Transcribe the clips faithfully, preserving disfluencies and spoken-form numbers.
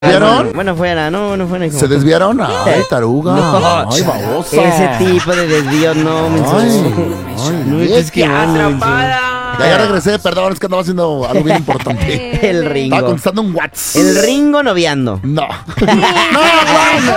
¿Vieron? Bueno, fuera, no, no fuera. ¿Se desviaron? Ay, taruga. No. Ay, babosa. Ese tipo de desvío no, me Ay, ay, no es que ¡Atrapada! Ya, ya regresé, perdón, es que andaba haciendo algo bien importante. El Estaba Ringo. contestando un WhatsApp. El Ringo noviando. No. No, no,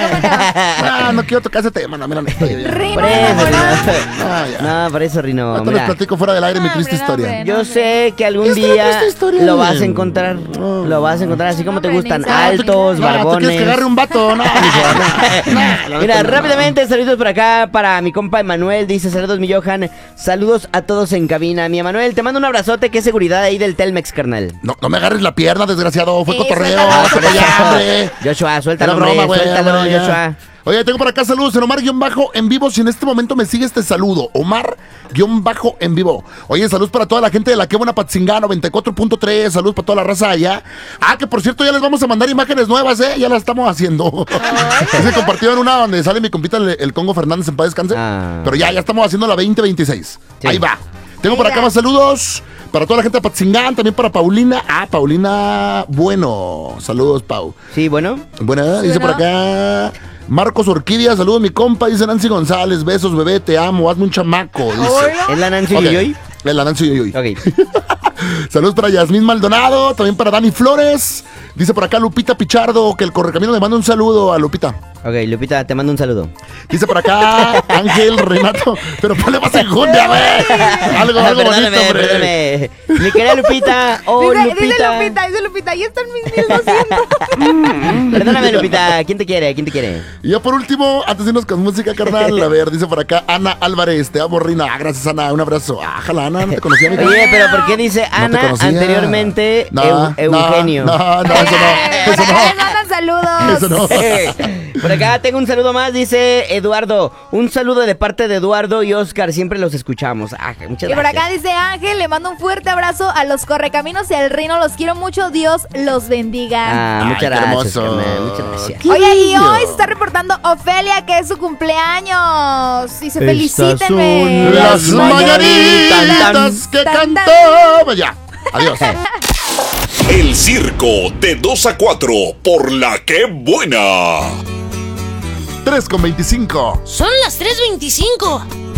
no, no quiero tocar ese tema, no, mira, no estoy bien. Ringo Por eso, enamorado. Ah, ya. No, por eso, Rino. Ahorita les Mira, platico fuera del aire mi No, triste hombre, no, historia. hombre. yo sé que algún ¿Qué es la día triste historia? lo vas a encontrar. Lo vas a encontrar así como te Hombre, gustan. ni sabe, Altos, ni No, ¿tú quieres que barbones. agarre un vato? No, mijo, no, no, Mira, no, no. rápidamente, saludos por acá para mi compa Emanuel. Dice, saludos mi Johan. Saludos a todos en cabina. Mi Emanuel, te mando un abrazote. Qué seguridad ahí del Telmex, carnal. No, no me agarres la pierna, desgraciado. Fue Eh, cotorreo. suéltalo. Suéltalo ya, hombre. Joshua, suéltalo, Era hombre, broma, güey, suéltalo, hombre, ya. Joshua. Oye, tengo por acá saludos en Omar-Bajo en vivo. Si en este momento me sigue este saludo, Omar-Bajo en vivo. Oye, saludos para toda la gente de la que buena Patzingá noventa y cuatro punto tres. Saludos para toda la raza allá. Ah, que por cierto, ya les vamos a mandar imágenes nuevas, ¿eh? Ya las estamos haciendo. Se compartieron una donde sale mi compita el, el Congo Fernández en paz descanse. Ah. Pero ya, ya estamos haciendo la veinte veintiséis. Sí. Ahí va. Tengo por acá Ahí va. más saludos. Para toda la gente de Patzingán, también para Paulina. Ah, Paulina Bueno. Saludos, Pau. Sí, bueno. Buena, dice por acá Marcos Orquídea, saludos mi compa, dice Nancy González, besos bebé, te amo, hazme un chamaco, dice. ¿Es la Nancy Ok, Yoyoy? es la Nancy Yoyoy. Ok. Saludos para Yasmín Maldonado, también para Dani Flores, dice por acá Lupita Pichardo, que el Correcamino le manda un saludo a Lupita. Ok, Lupita, te mando un saludo. Dice por acá Ángel Renato, pero ponle más enjundia, güey. Algo, Ah, algo bonito, perdóname, hombre. perdóname. Mi querida Lupita. Oh, dice, Lupita. dice Lupita, dice Lupita, ahí están mis mil doscientos. Perdóname, Lupita. ¿Quién te quiere? ¿Quién te quiere? Y ya por último, antes de irnos con música, carnal, a ver, dice por acá Ana Álvarez, te amo, Rina. Ah, gracias, Ana, un abrazo. Ah, jala, Ana, no te conocía, amiga. Oye, pero ¿por qué dice te Ana conocía. anteriormente No, Eu- no, Eugenio? No, no, eso Eh, no, eso por acá les no. mandan saludos. Eso no. Por acá tengo un saludo más, dice Eduardo. Un saludo de parte de Eduardo y Oscar, siempre los escuchamos. Ah, muchas Y por gracias. acá dice Ángel, le mando un fuerte abrazo a los Correcaminos y al Rino, los quiero mucho, Dios los bendiga. Ah, Ay, muchas qué gracias, hermoso. carnal, muchas gracias. Qué Oye, y lindo. hoy se está reportando Ofelia, que es su cumpleaños. Y se felicítenme. son Las mañanitas que Tan, tan. cantó. Ya, adiós. El circo de dos a cuatro por la que buena. tres con veinticinco. Son las tres veinticinco.